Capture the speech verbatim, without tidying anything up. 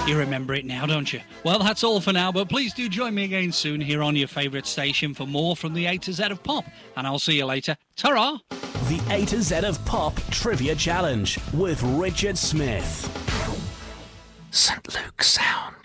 You remember it now, don't you? Well, that's all for now, but please do join me again soon here on your favourite station for more from the A to Z of Pop. And I'll see you later. Ta-ra! The A to Z of Pop Trivia Challenge with Richard Smith. Saint Luke Sound.